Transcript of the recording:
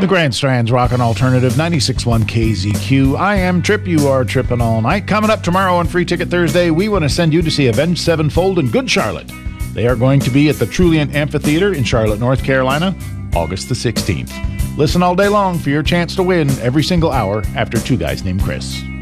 The Grand Strand's Rockin' Alternative 96.1 KZQ. I am Trip. You are tripping all night. Coming up tomorrow on Free Ticket Thursday, we want to send you to see Avenged Sevenfold in Good Charlotte. They are going to be at the Trulient Amphitheater in Charlotte, North Carolina, August the 16th. Listen all day long for your chance to win every single hour after Two Guys Named Chris.